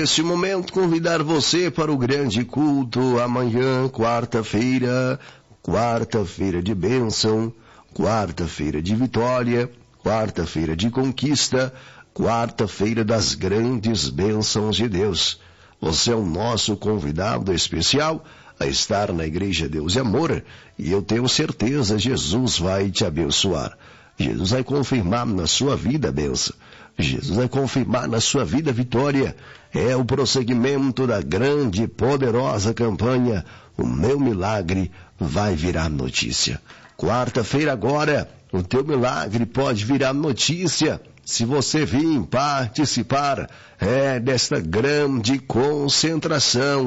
neste momento, convidar você para o grande culto amanhã, quarta-feira de bênção, quarta-feira de vitória, quarta-feira de conquista, quarta-feira das grandes bênçãos de Deus. Você é o nosso convidado especial a estar na Igreja Deus e Amor, e eu tenho certeza Jesus vai te abençoar. Jesus vai confirmar na sua vida a bênção. Jesus vai confirmar na sua vida a vitória. É o prosseguimento da grande e poderosa campanha. O meu milagre vai virar notícia. Quarta-feira agora, o teu milagre pode virar notícia se você vir participar desta grande concentração.